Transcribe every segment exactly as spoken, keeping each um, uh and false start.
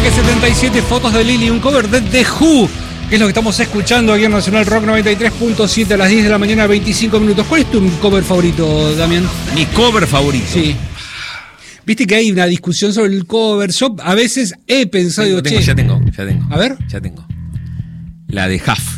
Ataque setenta y siete, Fotos de Lily, un cover de The Who, que es lo que estamos escuchando aquí en Nacional Rock noventa y tres punto siete a las diez de la mañana, veinticinco minutos. ¿Cuál es tu cover favorito, Damián? Mi cover favorito. Sí. Viste que hay una discusión sobre el cover. Yo a veces he pensado... Tengo, digo, tengo, che, ya tengo, ya tengo. A ver. Ya tengo. La de Huff.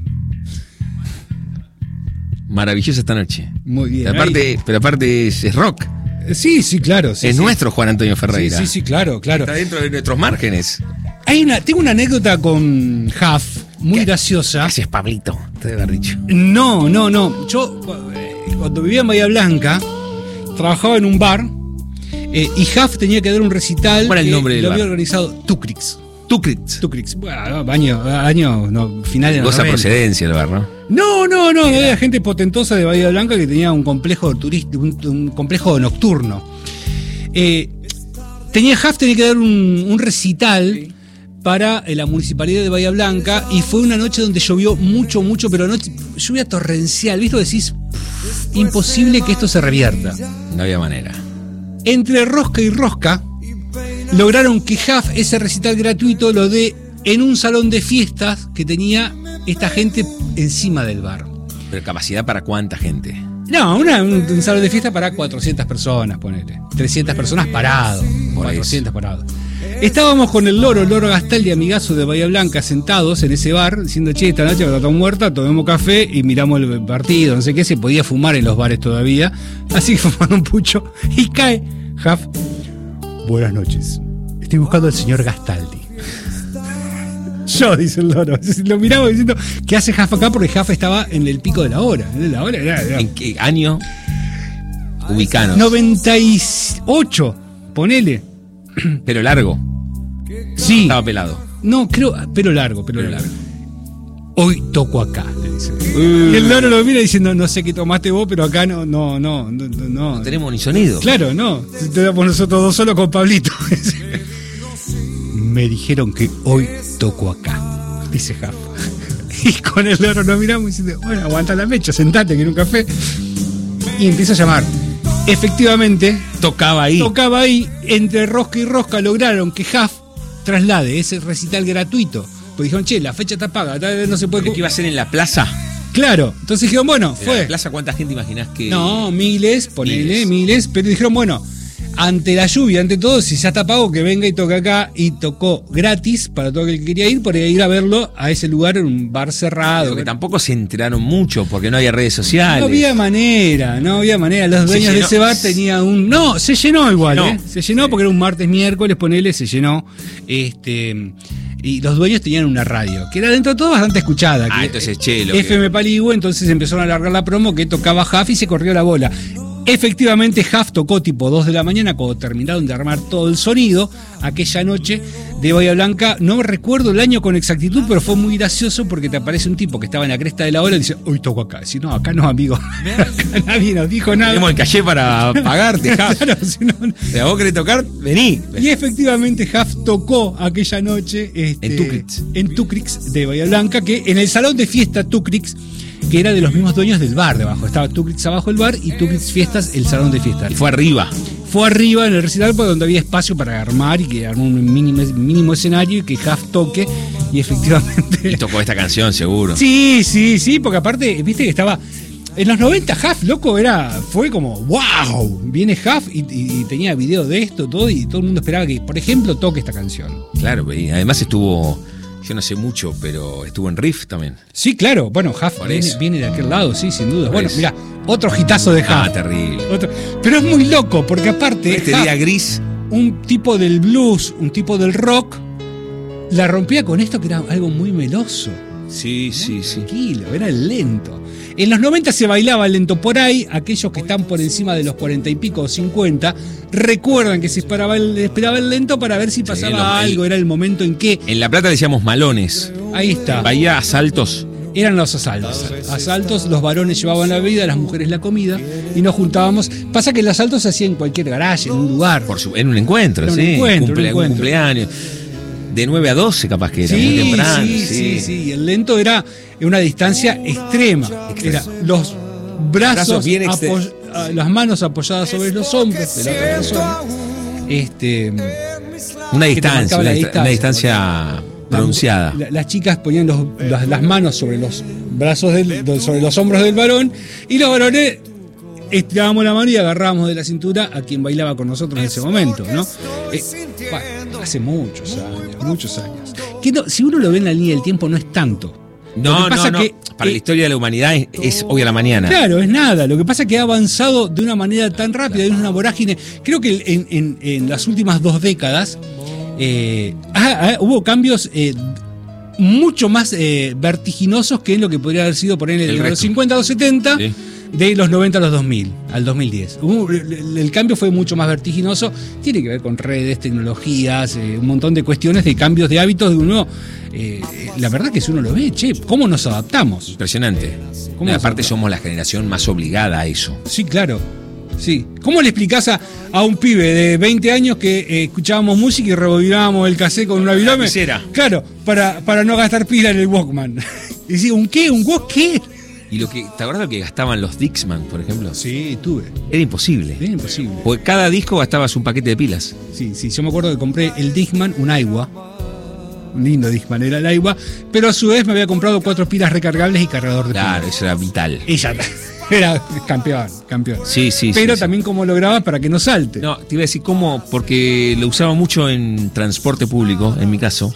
Maravillosa esta noche. Muy bien. Pero aparte, pero aparte es, es rock. Sí, sí, claro. Sí, es sí. nuestro Juan Antonio Ferreira. Sí, sí, sí, claro, claro. Está dentro de nuestros márgenes. Hay una, tengo una anécdota con Huff, muy ¿Qué? ¿Qué graciosa. haces, Pablito? Te debe haber dicho. No, no, no. Yo, eh, cuando vivía en Bahía Blanca, trabajaba en un bar eh, y Huff tenía que dar un recital. ¿Cuál es el que nombre del lo había bar? organizado Tucrix. Tucrix. Tucrix. Bueno, año, año no, final de los Goza noventa. procedencia el bar, ¿no? No, no, no. Había gente potentosa de Bahía Blanca que tenía un complejo turístico, un, un complejo nocturno. Eh, tenía Huff tenía que dar un, un recital. Sí. Para la municipalidad de Bahía Blanca y fue una noche donde llovió mucho, mucho, pero noche, lluvia torrencial, ¿viste? Decís, imposible que esto se revierta. No había manera. Entre rosca y rosca, lograron que Huff ese recital gratuito lo dé en un salón de fiestas que tenía esta gente encima del bar. ¿Pero capacidad para cuánta gente? No, una, un, un salón de fiesta para cuatrocientas personas, ponele. trescientas personas parados, cuatrocientas parados. Estábamos con el Loro, el Loro Gastaldi, amigazo de Bahía Blanca, sentados en ese bar, diciendo, che, esta noche va a estar muerta, tomemos café y miramos el partido, no sé qué, se podía fumar en los bares todavía, así que fumando un pucho, y cae Huff. Buenas noches, estoy buscando al señor Gastaldi. Yo, dice el Loro, lo miramos diciendo, ¿qué hace Huff acá? Porque Huff estaba en el pico de la hora, la hora era, era. ¿En qué año? Ubicanos. noventa y ocho, ponele. Pero largo. Sí. Estaba pelado. No, creo, pero largo, pero, pero largo. largo. Hoy toco acá, le dice. Uh. Y el Loro lo mira diciendo, no sé qué tomaste vos, pero acá no, no, no, no. No, no tenemos ni sonido. Claro, no. Te damos nosotros dos solos con Pablito. Me dijeron que hoy toco acá, dice Huff. Y con el Loro nos miramos diciendo, bueno, aguanta la mecha, sentate, quiero un café. Y empieza a llamar. Efectivamente, tocaba ahí. Tocaba ahí, entre rosca y rosca lograron que Huff traslade ese recital gratuito. Porque dijeron, che, la fecha está paga, no se puede. ¿Pero qué iba a ser en la plaza? Claro, entonces dijeron, bueno, fue. ¿En la plaza cuánta gente imaginás que...? No, miles, ponele, miles. miles, pero dijeron, bueno, ante la lluvia, ante todo, si ya está pago, que venga y toque acá. Y tocó gratis para todo el que quería ir, podía ir a verlo a ese lugar en un bar cerrado. Pero que tampoco se enteraron mucho porque no había redes sociales. No había manera, no había manera. Los dueños de ese bar tenían un... No, se llenó igual, no. ¿eh? Se llenó porque era un martes, miércoles, ponele, se llenó. Este... Y los dueños tenían una radio, que era dentro de todo bastante escuchada. Ah, que, entonces, che, lo F M que... Paligüe, entonces empezaron a alargar la promo que tocaba Huff y se corrió la bola. Efectivamente, Huff tocó tipo dos de la mañana cuando terminaron de armar todo el sonido aquella noche de Bahía Blanca. No recuerdo el año con exactitud, pero fue muy gracioso porque te aparece un tipo que estaba en la cresta de la ola y dice, hoy toco acá. Si no, acá no, amigo. Acá nadie nos dijo nada. Tenemos el caché para pagarte, Huff. Claro, si no... Si vos querés tocar, vení. Y efectivamente Huff tocó aquella noche este, en Tucrix. En Tucrix de Bahía Blanca, que en el salón de fiesta Tucrix, que era de los mismos dueños del bar debajo. Estaba Tucrix abajo del bar y Tucrix Fiestas, el salón de fiestas. Y fue arriba. Fue arriba en el recital donde había espacio para armar y que armó un mínimo, mínimo escenario y que Huff toque. Y efectivamente... Y tocó esta canción, seguro. Sí, sí, sí, porque aparte, viste que estaba... En los noventa Huff, loco, era fue como, wow, viene Huff y, y, y tenía video de esto, todo, y todo el mundo esperaba que, por ejemplo, toque esta canción. Claro, y además estuvo... Yo no sé mucho, pero estuvo en Riff también. Sí, claro. Bueno, Huff viene, viene de aquel lado, sí, sin duda. Por bueno, eso. Mira, otro hitazo de Huff. Ah, terrible. Otro, pero es muy loco, porque aparte... Este Huff, día gris. Un tipo del blues, un tipo del rock, la rompía con esto que era algo muy meloso. Sí, sí, sí. Tranquilo, era lento. En los noventa se bailaba lento por ahí. Aquellos que están por encima de los cuarenta y pico o cincuenta recuerdan que se esperaba el, esperaba el lento para ver si pasaba sí, lo, algo. Era el momento en que... En La Plata le decíamos malones. Ahí está. En Bahía, asaltos. Eran los asaltos. Asaltos, los varones llevaban la bebida, las mujeres la comida y nos juntábamos. Pasa que el asalto se hacía en cualquier garaje, en un lugar. Por su, en un encuentro, era un sí. Encuentro, Cumple, un encuentro. cumpleaños. De nueve a doce capaz que era, sí, muy temprano. Sí, sí, sí, sí. Y el lento era una distancia extrema. Era los brazos, bien apo- las manos apoyadas sobre los hombros de la otra persona. Este, Una distancia, una, la distancia, una distancia pronunciada. La, las chicas ponían los, las, las manos sobre los brazos, del, sobre los hombros del varón, y los varones estirábamos la mano y agarrábamos de la cintura a quien bailaba con nosotros en ese momento, ¿no? Eh, bueno, hace muchos años, muchos años. Que no, si uno lo ve en la línea del tiempo, no es tanto. No, no, no. Que, para eh, la historia de la humanidad es, es hoy a la mañana. Claro, es nada. Lo que pasa es que ha avanzado de una manera tan rápida, es una vorágine. Creo que en, en, en las últimas dos décadas eh, ah, ah, hubo cambios eh, mucho más eh, vertiginosos que en lo que podría haber sido por ejemplo, de los cincuenta a los setenta. Sí. De los noventa a los dos mil, al dos mil diez. Uh, el, el cambio fue mucho más vertiginoso. Tiene que ver con redes, tecnologías, eh, un montón de cuestiones de cambios de hábitos de uno. Eh, la verdad que si uno lo ve, che, ¿cómo nos adaptamos? Impresionante. ¿Cómo aparte somos la generación más obligada a eso. Sí, claro. Sí. ¿Cómo le explicás a, a un pibe de veinte años que eh, escuchábamos música y rebobinábamos el cassette con una virome? Claro, para, para no gastar pila en el Walkman. Y decía, ¿un qué? ¿Un Walk qué? Y lo que, ¿te acuerdas lo que gastaban los Dixman, por ejemplo? Sí, tuve. Era imposible. Era imposible. Porque cada disco gastabas un paquete de pilas. Sí, sí, yo me acuerdo que compré el Dixman, un Aiwa. Un lindo Dixman era el Aiwa. Pero a su vez me había comprado cuatro pilas recargables y cargador de pilas. Claro, eso era vital. Y ya era campeón, campeón. Sí, sí, Pero sí, también sí. cómo lo grababa para que no salte. No, te iba a decir cómo, porque lo usaba mucho en transporte público, en mi caso.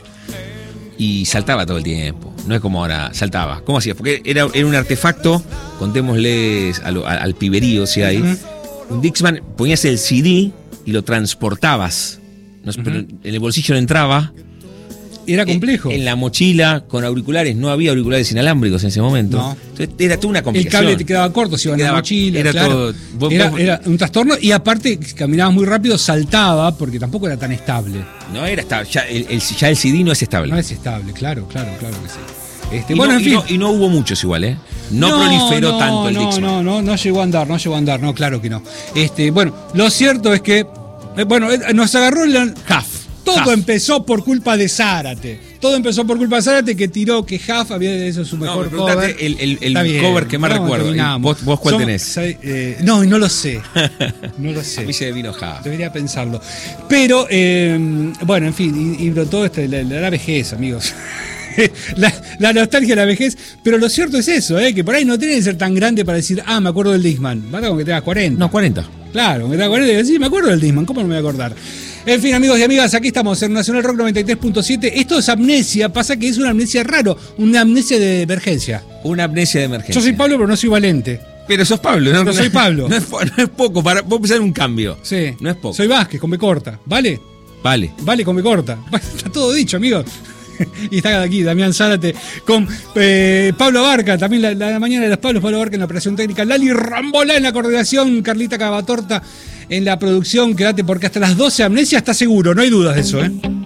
Y saltaba todo el tiempo. No es como ahora, saltaba. ¿Cómo hacías? Porque era, era un artefacto, contémosles al, al piberío si hay. Uh-huh. Un Dixman, ponías el C D y lo transportabas. No, uh-huh. Pero en el bolsillo no entraba. Era complejo. En, en la mochila, con auriculares, no había auriculares inalámbricos en ese momento. No. Entonces era toda una complicación. El cable te quedaba corto si iba en la mochila. Era claro. todo. Vos, era, vos, era un trastorno y aparte caminabas muy rápido, saltaba, porque tampoco era tan estable. No era estable. Ya el, el, ya el C D no es estable. No es estable, claro, claro, claro que sí. Este, y, bueno, no, en fin. y, no, y no hubo muchos igual, ¿eh? No, no proliferó no, tanto el no, Dixman. No, no, no llegó a andar, no llegó a andar, no, claro que no. Este, bueno, lo cierto es que, eh, bueno, nos agarró el Huff. Todo Huff. Empezó por culpa de Zárate. Todo empezó por culpa de Zárate, que tiró que Huff había hecho su mejor no, cover. El, el, el bien, cover que más no, recuerdo. ¿Vos, ¿Vos cuál Somos, tenés? Eh, no, no lo sé. No lo sé. A mí se me vino Huff. Debería pensarlo. Pero, eh, bueno, en fin, y, y brotó este, la, la, la vejez, amigos. La, la nostalgia de la vejez, pero lo cierto es eso, ¿eh? Que por ahí no tiene que ser tan grande para decir, ah, me acuerdo del Dixman. Basta con que tengas cuarenta. No, cuarenta. Claro, que tengas cuarenta y decir, sí, me acuerdo del Dixman, ¿cómo no me voy a acordar? En fin, amigos y amigas, aquí estamos en Nacional Rock noventa y tres punto siete. Esto es amnesia, pasa que es una amnesia raro, una amnesia de emergencia. Una amnesia de emergencia. Yo soy Pablo, pero no soy Valente. Pero sos Pablo, ¿no? Pero soy Pablo. No es, no es poco, para, vos pensar en un cambio. Sí. No es poco. Soy Vázquez, con B corta, ¿vale? Vale. Vale, con B corta. Está todo dicho, amigos. Y está aquí Damián Zárate con eh, Pablo Abarca, también la, la mañana de los Pablos, Pablo Abarca en la operación técnica, Lali Rambola en la coordinación, Carlita Cavatorta en la producción. Quédate porque hasta las doce amnesia está seguro, no hay dudas de eso, ¿eh?